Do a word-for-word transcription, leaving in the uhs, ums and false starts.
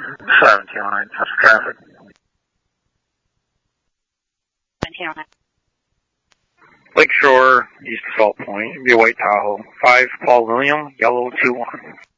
seventeen oh nine, touch traffic. seventeen oh nine. Lakeshore, east of Salt Point, be a white Tahoe. five Paul William, yellow two one.